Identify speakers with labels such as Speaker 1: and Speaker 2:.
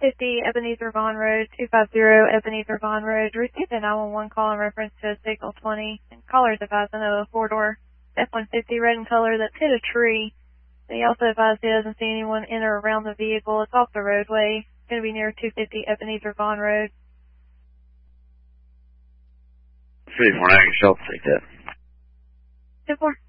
Speaker 1: 250 Ebenezer Vaughn Road, 250 Ebenezer Vaughn Road. Received a 911 call in reference to a signal 20. And callers advising of a four-door F-150 red in color that's hit a tree. He also advised he doesn't see anyone in or around the vehicle. It's off the roadway. It's going to be near 250 Ebenezer Vaughn Road.
Speaker 2: 349, Shelton, take that.
Speaker 1: 2-4.